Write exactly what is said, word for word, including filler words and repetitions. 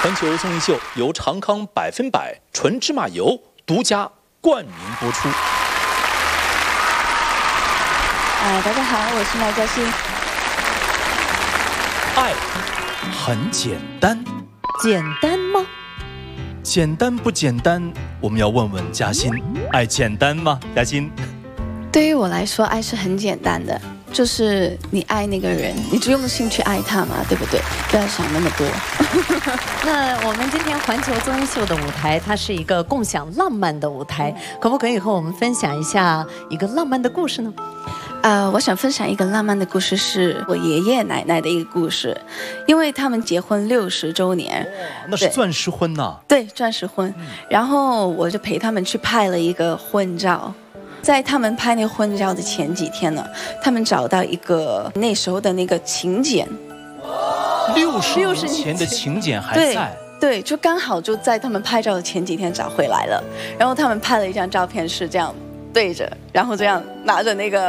环球综艺秀由长康百分百纯芝麻油独家冠名播出。 哎，大家好，我是麦嘉欣。 爱很简单， 简单吗？ 简单不简单？我们要问问嘉欣，爱简单吗？嘉欣， 对于我来说，爱是很简单的，就是你爱那个人，你就用心去爱他嘛，对不对？不要想那么多。 那我们今天环球综艺秀的舞台，它是一个共享浪漫的舞台，可不可以和我们分享一下一个浪漫的故事呢？ 呃，我想分享一个浪漫的故事，是我爷爷奶奶的一个故事，因为他们结婚六十周年， 那是钻石婚呐、啊。 对，钻石婚。然后我就陪他们去拍了一个婚照。在他们拍那个婚照的前几天呢，他们找到一个那时候的那个请柬， 六十年前的请柬还在。 对，就刚好就在他们拍照的前几天找回来了。然后他们拍了一张照片，是这样对着，然后这样拿着那个。